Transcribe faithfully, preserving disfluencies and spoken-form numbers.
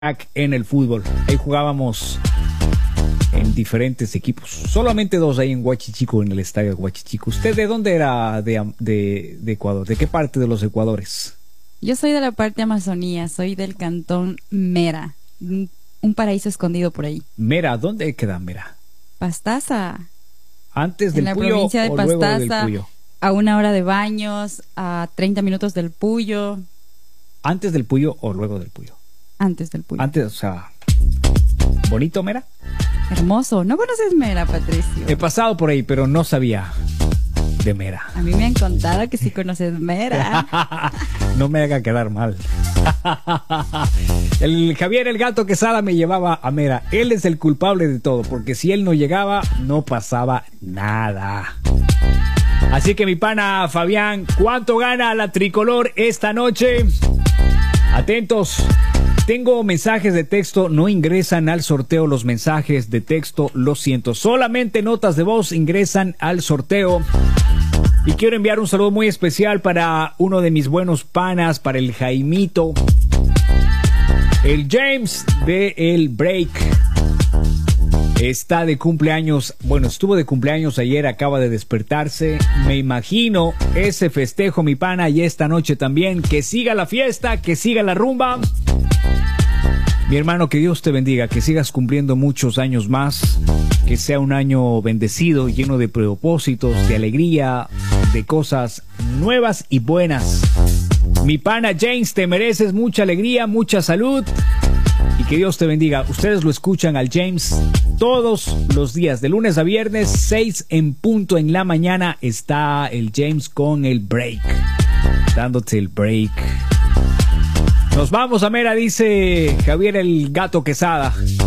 en el fútbol. Ahí jugábamos en diferentes equipos. Solamente dos ahí en Huachichico, en el estadio de Huachichico. ¿Usted de dónde era de, de, de Ecuador? ¿De qué parte de los Ecuadores? Yo soy de la parte de Amazonía, soy del cantón Mera, un paraíso escondido por ahí. Mera, ¿dónde queda Mera? Pastaza. ¿Antes del en la Puyo provincia de o luego del Pastaza, Puyo? a una hora de baños, a treinta minutos del Puyo. ¿Antes del Puyo o luego del Puyo? Antes del Puyo. Antes, o sea, ¿bonito Mera? Hermoso. ¿No conoces Mera, Patricio? He pasado por ahí, pero no sabía de Mera. A mí me han contado que sí conoces Mera. No me haga quedar mal. El Javier el Gato Quesada me llevaba a Mera. Él es el culpable de todo, porque si él no llegaba, no pasaba nada. Así que mi pana Fabián, ¿cuánto gana la tricolor esta noche? Atentos. Tengo mensajes de texto, no ingresan al sorteo los mensajes de texto, lo siento. Solamente notas de voz ingresan al sorteo. Y quiero enviar un saludo muy especial para uno de mis buenos panas, para el Jaimito, el James de El Break. Está de cumpleaños, bueno, estuvo de cumpleaños ayer, acaba de despertarse. Me imagino ese festejo, mi pana, y esta noche también. Que siga la fiesta, que siga la rumba. Mi hermano, que Dios te bendiga, que sigas cumpliendo muchos años más, que sea un año bendecido, lleno de propósitos, de alegría, de cosas nuevas y buenas. Mi pana James, te mereces mucha alegría, mucha salud y que Dios te bendiga. Ustedes lo escuchan al James todos los días, de lunes a viernes, seis en punto en la mañana, está el James con el break, dándote el break. Nos vamos a Mera, dice Javier el Gato Quesada.